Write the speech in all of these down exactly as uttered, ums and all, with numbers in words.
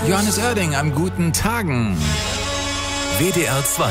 Johannes Oerding am guten Tagen. W D R zwei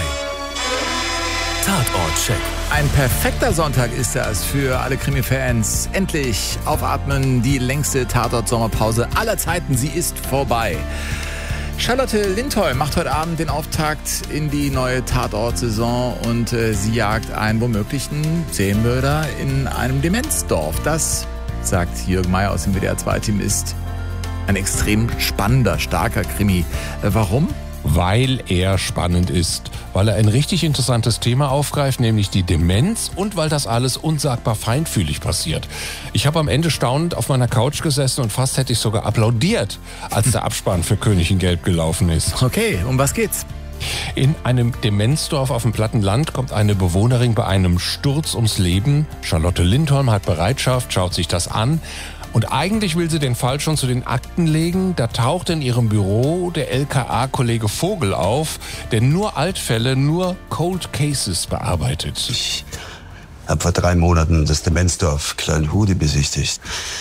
Tatortcheck. Ein perfekter Sonntag ist das für alle Krimi-Fans. Endlich aufatmen, die längste Tatort-Sommerpause aller Zeiten. Sie ist vorbei. Charlotte Lindholm macht heute Abend den Auftakt in die neue Tatort-Saison und äh, sie jagt einen womöglichen Serienmörder in einem Demenzdorf. Das, sagt Jürgen Meyer aus dem W D R zwei Team, ist ein extrem spannender, starker Krimi. Äh, warum? Weil er spannend ist, weil er ein richtig interessantes Thema aufgreift, nämlich die Demenz, und weil das alles unsagbar feinfühlig passiert. Ich habe am Ende staunend auf meiner Couch gesessen und fast hätte ich sogar applaudiert, als der Abspann für König in Gelb gelaufen ist. Okay, um was geht's? In einem Demenzdorf auf dem platten Land kommt eine Bewohnerin bei einem Sturz ums Leben. Charlotte Lindholm hat Bereitschaft, schaut sich das an. Und eigentlich will sie den Fall schon zu den Akten legen. Da taucht in ihrem Büro der L K A-Kollege Vogel auf, der nur Altfälle, nur Cold Cases bearbeitet. Ich habe vor drei Monaten das Demenzdorf Kleinhude besichtigt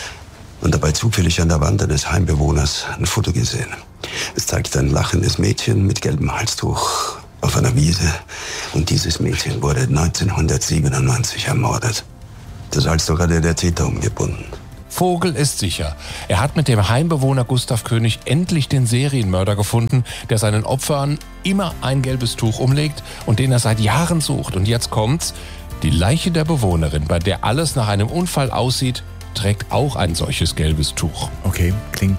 und dabei zufällig an der Wand eines Heimbewohners ein Foto gesehen. Es zeigt ein lachendes Mädchen mit gelbem Halstuch auf einer Wiese. Und dieses Mädchen wurde neunzehnhundertsiebenundneunzig ermordet. Das Halstuch hatte der Täter umgebunden. Vogel ist sicher. Er hat mit dem Heimbewohner Gustav König endlich den Serienmörder gefunden, der seinen Opfern immer ein gelbes Tuch umlegt und den er seit Jahren sucht. Und jetzt kommt's. Die Leiche der Bewohnerin, bei der alles nach einem Unfall aussieht, trägt auch ein solches gelbes Tuch. Okay, klingt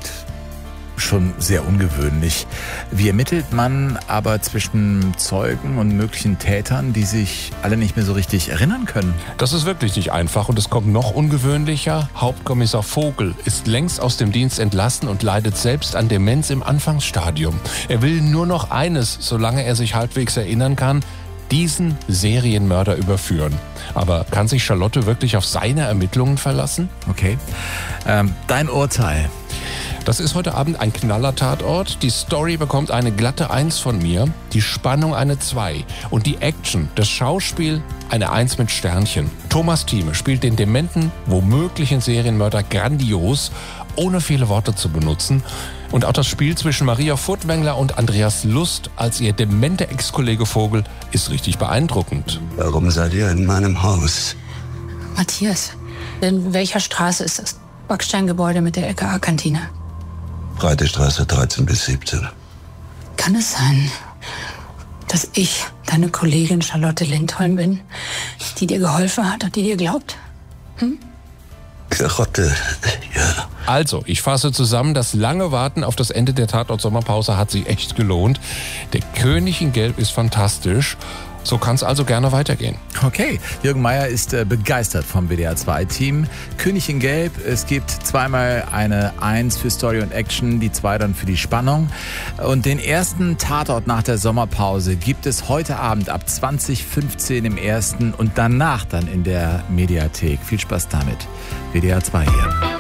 schon sehr ungewöhnlich. Wie ermittelt man aber zwischen Zeugen und möglichen Tätern, die sich alle nicht mehr so richtig erinnern können? Das ist wirklich nicht einfach und es kommt noch ungewöhnlicher. Hauptkommissar Vogel ist längst aus dem Dienst entlassen und leidet selbst an Demenz im Anfangsstadium. Er will nur noch eines, solange er sich halbwegs erinnern kann: diesen Serienmörder überführen. Aber kann sich Charlotte wirklich auf seine Ermittlungen verlassen? Okay. Ähm, dein Urteil? Das ist heute Abend ein Knaller-Tatort. Die Story bekommt eine glatte Eins von mir, die Spannung eine Zwei und die Action, das Schauspiel eine Eins mit Sternchen. Thomas Thieme spielt den dementen, womöglichen Serienmörder grandios, ohne viele Worte zu benutzen. Und auch das Spiel zwischen Maria Furtwängler und Andreas Lust als ihr dementer Ex-Kollege Vogel ist richtig beeindruckend. Warum seid ihr in meinem Haus? Matthias, in welcher Straße ist das Backsteingebäude mit der L K A-Kantine? Breite Straße dreizehn bis siebzehn. Kann es sein, dass ich deine Kollegin Charlotte Lindholm bin, die dir geholfen hat und die dir glaubt? Hm? Charlotte, ja. Also, ich fasse zusammen, das lange Warten auf das Ende der Tatort-Sommerpause hat sich echt gelohnt. Der König in Gelb ist fantastisch. So kann es also gerne weitergehen. Okay, Jürgen Meyer ist äh, begeistert vom W D R zwei Team. König in Gelb, es gibt zweimal eine Eins für Story und Action, die zwei dann für die Spannung. Und den ersten Tatort nach der Sommerpause gibt es heute Abend ab zwanzig Uhr fünfzehn im ersten und danach dann in der Mediathek. Viel Spaß damit. W D R zwei hier.